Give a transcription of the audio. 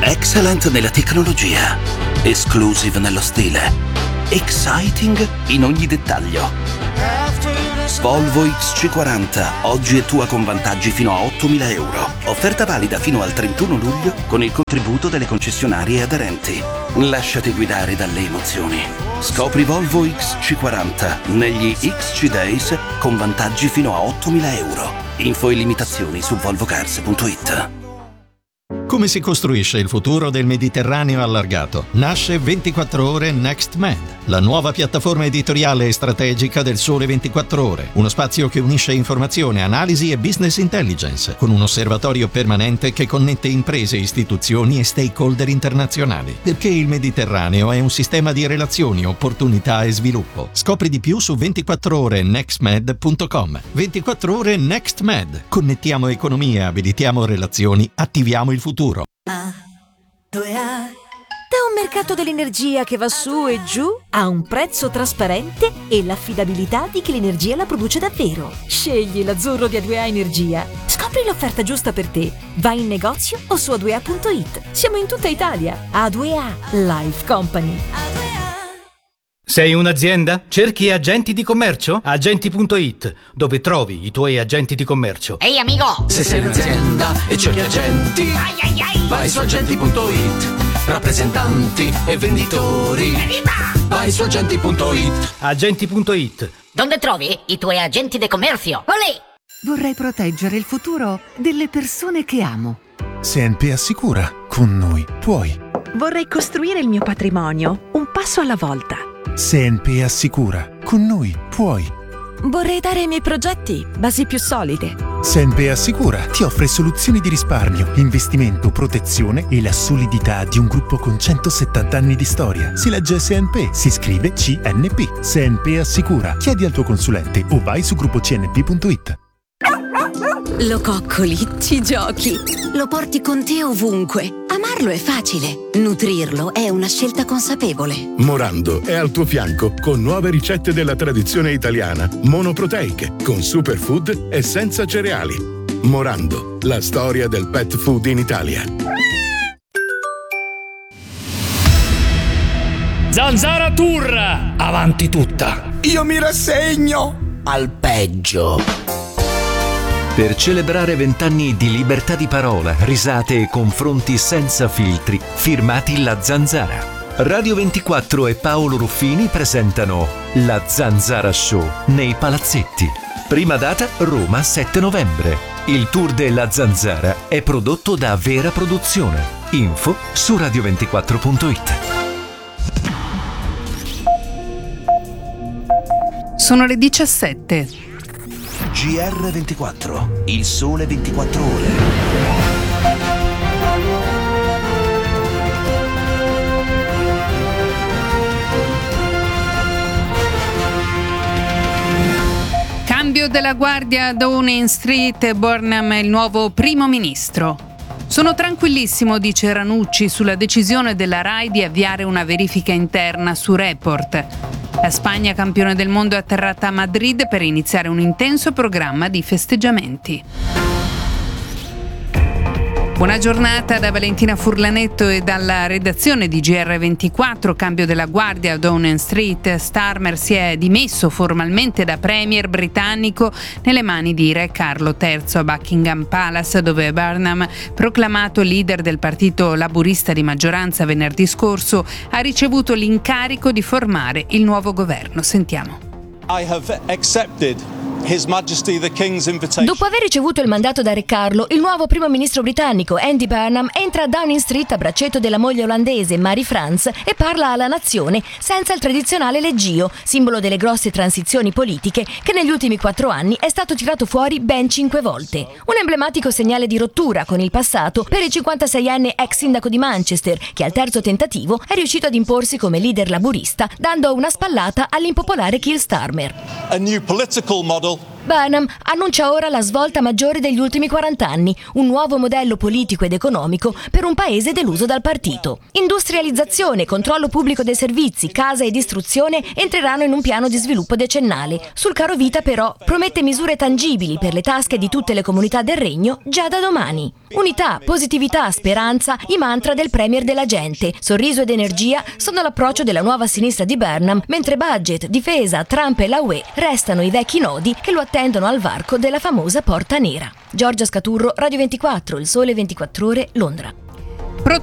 Excellent nella tecnologia, exclusive nello stile, exciting in ogni dettaglio. Volvo XC40, oggi è tua con vantaggi fino a 8.000 euro. Offerta valida fino al 31 luglio con il contributo delle concessionarie aderenti. Lasciati guidare dalle emozioni. Scopri Volvo XC40 negli XC Days con vantaggi fino a 8.000 euro. Info e limitazioni su volvocars.it. Come si costruisce il futuro del Mediterraneo allargato? Nasce 24 ore NextMed, la nuova piattaforma editoriale e strategica del Sole 24 Ore. Uno spazio che unisce informazione, analisi e business intelligence, con un osservatorio permanente che connette imprese, istituzioni e stakeholder internazionali. Perché il Mediterraneo è un sistema di relazioni, opportunità e sviluppo. Scopri di più su 24orenextmed.com. 24 ore NextMed. Connettiamo economie, abilitiamo relazioni, attiviamo il futuro. Da un mercato dell'energia che va su e giù a un prezzo trasparente e l'affidabilità di chi l'energia la produce davvero. Scegli l'azzurro di A2A Energia. Scopri l'offerta giusta per te. Vai in negozio o su a2a.it. Siamo in tutta Italia. A2A Life Company. Sei un'azienda? Cerchi agenti di commercio? Agenti.it, dove trovi i tuoi agenti di commercio. Ehi amico! Se sei un'azienda e cerchi agenti, vai su agenti.it. Rappresentanti e venditori, vai su agenti.it. Agenti.it. Dove trovi i tuoi agenti di commercio? Olè! Vorrei proteggere il futuro delle persone che amo. CNP Assicura. Con noi puoi. Vorrei costruire il mio patrimonio, un passo alla volta. CNP Assicura. Con noi puoi. Vorrei dare ai miei progetti basi più solide. CNP Assicura ti offre soluzioni di risparmio, investimento, protezione e la solidità di un gruppo con 170 anni di storia. Si legge CNP, si scrive CNP. CNP Assicura. Chiedi al tuo consulente o vai su gruppocnp.it. Lo coccoli, ci giochi, lo porti con te ovunque. Amarlo è facile, nutrirlo è una scelta consapevole. Morando è al tuo fianco con nuove ricette della tradizione italiana, monoproteiche, con superfood e senza cereali. Morando, la storia del pet food in Italia. Zanzara Tour, avanti tutta. Io mi rassegno al peggio. Per celebrare 20 anni di libertà di parola, risate e confronti senza filtri, firmati La Zanzara. Radio 24 e Paolo Ruffini presentano La Zanzara Show nei Palazzetti. Prima data Roma 7 novembre. Il tour della Zanzara è prodotto da Vera Produzione. Info su radio24.it. Sono le 17. GR24, il sole 24 ore. Cambio della guardia a Downing Street, Burnham è il nuovo primo ministro. Sono tranquillissimo, dice Ranucci, sulla decisione della RAI di avviare una verifica interna su Report. La Spagna, campione del mondo, è atterrata a Madrid per iniziare un intenso programma di festeggiamenti. Buona giornata da Valentina Furlanetto e dalla redazione di GR24. Cambio della guardia a Downing Street. Starmer si è dimesso formalmente da premier britannico nelle mani di Re Carlo III a Buckingham Palace, dove Burnham, proclamato leader del partito laburista di maggioranza venerdì scorso, ha ricevuto l'incarico di formare il nuovo governo. Sentiamo. I have accepted His Majesty the King's invitation. Dopo aver ricevuto il mandato da Re Carlo, il nuovo primo ministro britannico Andy Burnham entra a Downing Street a braccetto della moglie olandese Marie France e parla alla nazione senza il tradizionale leggio, simbolo delle grosse transizioni politiche che negli ultimi 4 anni è stato tirato fuori ben 5 volte. Un emblematico segnale di rottura con il passato per il 56enne ex sindaco di Manchester, che al terzo tentativo è riuscito ad imporsi come leader laburista, dando una spallata all'impopolare Keir Starmer. A new political model Burnham annuncia ora la svolta maggiore degli ultimi 40 anni, un nuovo modello politico ed economico per un paese deluso dal partito. Industrializzazione, controllo pubblico dei servizi, casa ed istruzione entreranno in un piano di sviluppo decennale. Sul caro vita però promette misure tangibili per le tasche di tutte le comunità del regno già da domani. Unità, positività, speranza, i mantra del premier della gente. Sorriso ed energia sono l'approccio della nuova sinistra di Burnham, mentre budget, difesa, Trump e la UE restano i vecchi nodi che lo attendono al varco della famosa Porta Nera. Giorgia Scaturro, Radio 24, Il Sole 24 Ore, Londra.